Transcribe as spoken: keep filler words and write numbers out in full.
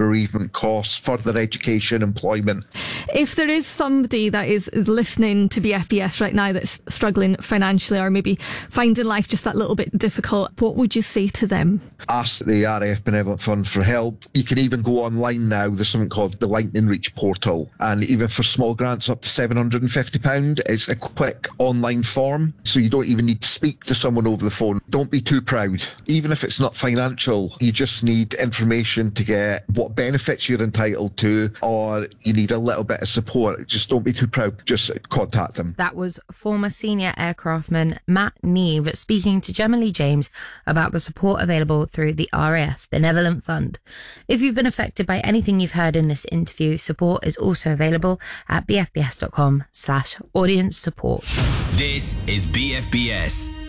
bereavement costs, further education, employment. If there is somebody that is, is listening to B F B S right now that's struggling financially or maybe finding life just that little bit difficult, what would you say to them? Ask the R A F Benevolent Fund for help. You can even go online now. There's something called the Lightning Reach portal. And even for small grants up to seven hundred fifty pounds, it's a quick online form. So you don't even need to speak to someone over the phone. Don't be too proud. Even if it's not financial, you just need information to get what benefits you're entitled to, or you need a little bit of support. Just don't be too proud. Just contact them. That was former senior aircraftman Matt Neve speaking to Gemma Lee James about the support available through the R A F Benevolent Fund. If you've been affected by anything you've heard in this interview, support is also available at bfbs.com slash audience support. This is B F B S.